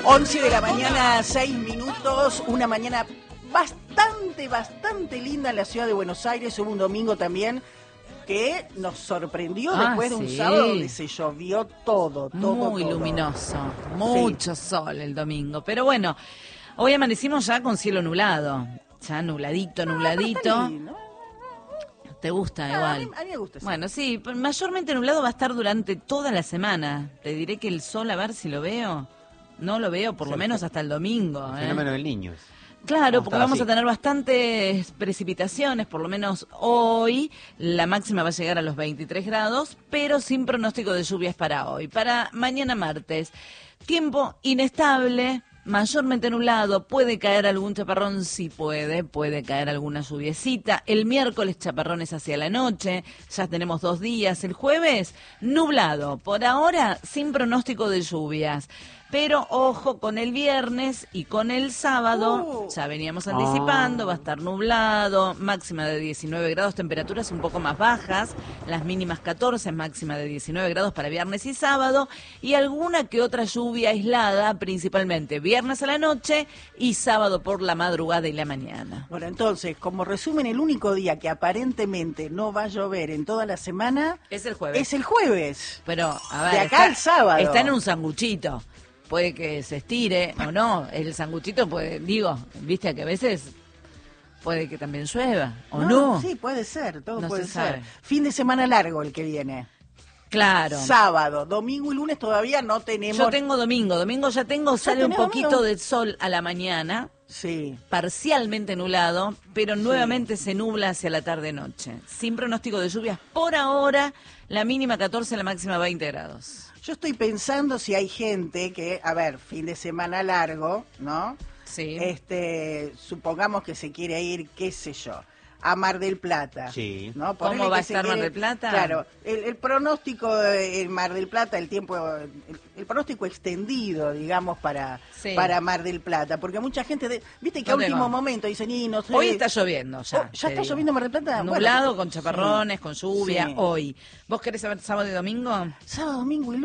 11 de la mañana, 6 minutos, una mañana bastante linda en la ciudad de Buenos Aires. Hubo un domingo también que nos sorprendió después de un sábado donde se llovió todo. Muy luminoso, mucho sol el domingo. Pero bueno, hoy amanecimos ya con cielo nublado, ya nubladito. ¿Te gusta igual? A mí me gusta. Bueno, sí, mayormente nublado va a estar durante toda la semana. Te diré que el sol, a ver si lo veo. No lo veo, por lo menos hasta el domingo. El fenómeno del Niño. Claro, porque vamos a tener bastantes precipitaciones, por lo menos hoy. La máxima va a llegar a los 23 grados, pero sin pronóstico de lluvias para hoy. Para mañana martes, tiempo inestable, mayormente nublado, puede caer algún chaparrón, sí puede caer alguna lluviecita. El miércoles chaparrones hacia la noche, ya tenemos 2 días. El jueves, nublado, por ahora sin pronóstico de lluvias. Pero ojo con el viernes y con el sábado, ya veníamos anticipando, va a estar nublado, máxima de 19 grados, temperaturas un poco más bajas, las mínimas 14, máxima de 19 grados para viernes y sábado, y alguna que otra lluvia aislada, principalmente viernes a la noche y sábado por la madrugada y la mañana. Bueno, entonces, como resumen, el único día que aparentemente no va a llover en toda la semana es el jueves. Es el jueves. Pero, a ver, de acá al sábado. Está en un sanguchito. Puede que se estire o no. El sanguchito puede, viste que a veces puede que también llueva o no. Sí, puede ser, todo no puede se ser. sabe. Fin de semana largo el que viene. Claro. Sábado, domingo y lunes todavía no tenemos. Yo tengo domingo ya tengo, sale un poquito de sol a la mañana. Sí. Parcialmente nublado, pero nuevamente se nubla hacia la tarde-noche. Sin pronóstico de lluvias por ahora, la mínima 14, la máxima 20 grados. Yo estoy pensando si hay gente que, a ver, fin de semana largo, ¿no? Sí. Supongamos que se quiere ir, qué sé yo, a Mar del Plata. Sí. ¿No? ¿Cómo va a estar Mar del Plata? Claro, el pronóstico en Mar del Plata, el pronóstico extendido, digamos, para Mar del Plata, porque mucha gente, viste que a último momento dicen, no sé. Hoy está lloviendo ya. ¿Ya está lloviendo en Mar del Plata? Nublado, con chaparrones, con lluvia, hoy. ¿Vos querés saber sábado y domingo? Sábado, domingo y lunes.